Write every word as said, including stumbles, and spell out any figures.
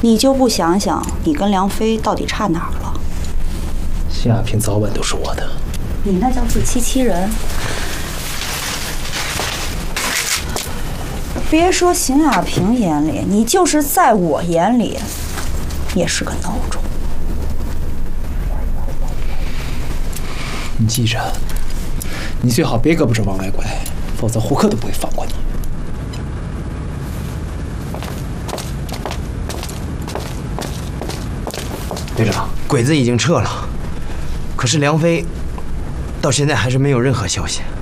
你就不想想，你跟梁飞到底差哪儿了？ 辛亚平早晚都是我的。 你那叫自欺欺人。别说邢亚平眼里，你就是在我眼里，也是个孬种。 你记着，你最好别胳膊肘往外拐，否则胡克都不会放过你。 队长，鬼子已经撤了，可是梁飞到现在还是没有任何消息。